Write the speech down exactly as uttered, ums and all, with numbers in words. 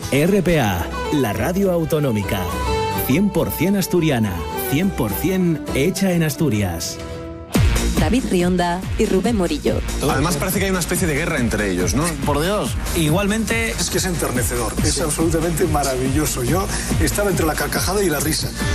R P A, la radio autonómica. cien por ciento asturiana, cien por ciento hecha en Asturias. David Rionda y Rubén Morillo. Además parece que hay una especie de guerra entre ellos, ¿no? Por Dios. Igualmente... Es que es enternecedor, es sí. absolutamente maravilloso. Yo estaba entre la carcajada y la risa.